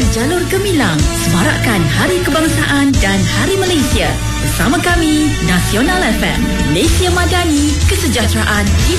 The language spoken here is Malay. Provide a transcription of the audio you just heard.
Jalur Gemilang, semarakkan Hari Kebangsaan dan Hari Malaysia. Bersama kami, Nasional FM, Malaysia Madani, kesejahteraan